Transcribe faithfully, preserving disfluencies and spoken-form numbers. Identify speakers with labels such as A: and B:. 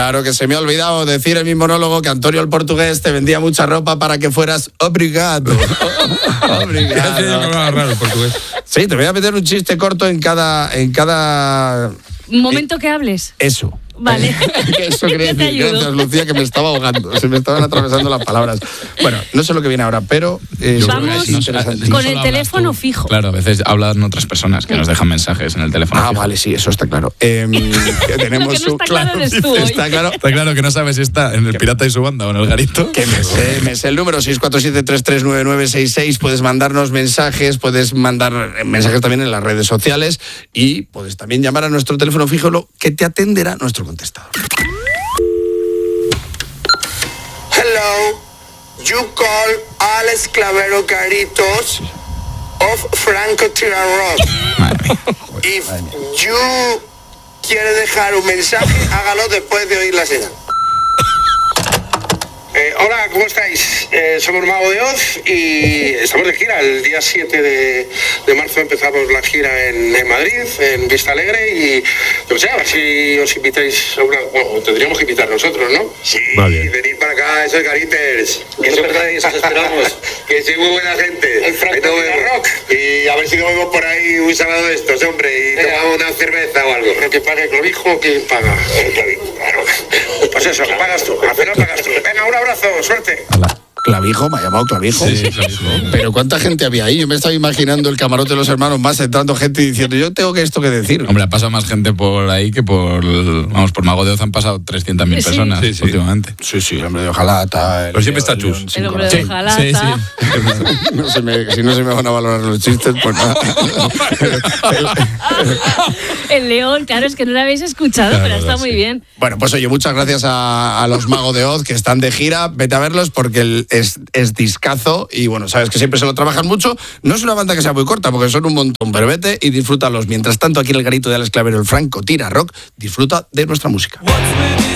A: Claro que se me ha olvidado decir en mi monólogo que Antonio el portugués te vendía mucha ropa para que fueras obrigado. Obrigado.
B: Raro el portugués.
A: Sí, te voy a meter un chiste corto en cada... En cada...
C: Momento que hables.
A: Eso.
C: Vale.
A: Eso quería decir. Gracias, Lucía, que me estaba ahogando. Se me estaban atravesando las palabras. Bueno, no sé lo que viene ahora, pero... Eh,
C: Vamos
A: es interesante.
C: con el teléfono fijo.
B: Claro, a veces hablan otras personas que nos dejan mensajes en el teléfono
A: Ah,
B: fijo.
A: vale, sí, eso está claro. Eh, que tenemos
C: Lo que no está
A: un-
C: claro eres tú hoy.
A: Está claro.
B: Está claro que no sabes si está en el Pirata y su banda o en el Garito.
A: Que me sé, me sé el número seis cuatro siete, tres tres nueve nueve seis seis. Puedes mandarnos mensajes, puedes mandar mensajes también en las redes sociales y puedes también llamar a nuestro teléfono fijo, lo que te atenderá nuestro contestador.
D: Hello, you call Alex Clavero Caritos of Franco Tirarrock.
B: Madre mía.
D: If you quiere dejar un mensaje, hágalo después de oír la señal. Eh, hola, ¿cómo estáis? Eh, somos Mago de Oz y estamos de gira. El día siete de, de marzo empezamos la gira en, en Madrid, en Vista Alegre, y yo sé, a ver si os invitáis a una... Bueno, tendríamos que invitar nosotros, ¿no? Sí,
B: Vale.
D: venid para acá, esos gariters. Que eso es verdad y eso os esperamos. Que soy muy buena gente. El Franco Rock. Y a ver si nos vemos por ahí un sábado de estos, hombre, y tomamos una cerveza o algo. ¿Pero que pague Clovijo o quién paga? El Clovijo, claro. Pues eso, pagas tú, al final pagas tú. Venga, un abrazo, suerte.
B: Hola.
A: Clavijo, me ha llamado Clavijo.
B: Sí, Clavijo.
A: Pero ¿cuánta gente había ahí? Yo me estaba imaginando el camarote de los hermanos más entrando gente y diciendo, yo tengo que esto que decir.
B: Hombre, ha pasado más gente por ahí que por... Vamos, por Mago de Oz han pasado trescientas mil
C: Sí.
B: personas
E: Sí, sí.
B: últimamente.
A: Sí, sí, hombre de ojalata.
E: Pero siempre está Chus.
C: El hombre de hojalata.
B: Sí, sí.
A: No se me- si no se me van a valorar los chistes, pues nada.
C: El león, claro, es que no lo habéis escuchado,
B: Claro,
C: pero está
B: sí.
C: muy bien.
A: Bueno, pues oye, muchas gracias a, a los Mago de Oz que están de gira. Vete a verlos porque el- es, es discazo y bueno, sabes que siempre se lo trabajan mucho. No es una banda que sea muy corta porque son un montón, pero vete y disfrútalos. Mientras tanto, aquí en el garito de Alex Clavero, el Franco Tira Rock, disfruta de nuestra música.